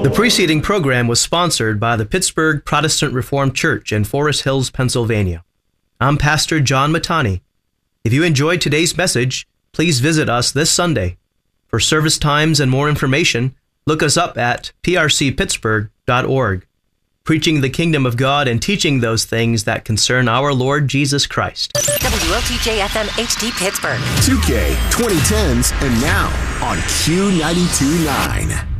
The preceding program was sponsored by the Pittsburgh Protestant Reformed Church in Forest Hills, Pennsylvania. I'm Pastor John Matani. If you enjoyed today's message, please visit us this Sunday. For service times and more information, look us up at prcpittsburgh.org. Preaching the kingdom of God and teaching those things that concern our Lord Jesus Christ. WOTJ-FM HD Pittsburgh. 2K 2010s and now on Q92.9.